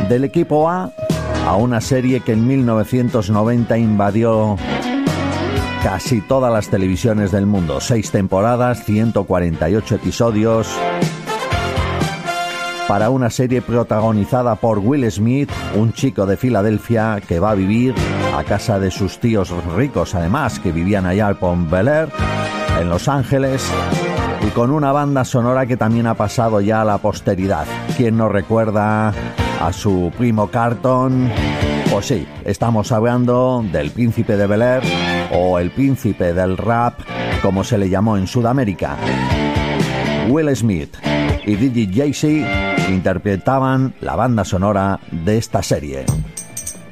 Del equipo A una serie que en 1990 invadió casi todas las televisiones del mundo. 6 temporadas, 148 episodios. Para una serie protagonizada por Will Smith, un chico de Filadelfia que va a vivir a casa de sus tíos ricos, además, que vivían allá por Bel Air, en Los Ángeles, y con una banda sonora que también ha pasado ya a la posteridad. ¿Quién no recuerda a su primo Carlton? Pues sí, estamos hablando del Príncipe de Bel Air, o el Príncipe del Rap, como se le llamó en Sudamérica. Will Smith y DJ Jay-Z interpretaban la banda sonora de esta serie.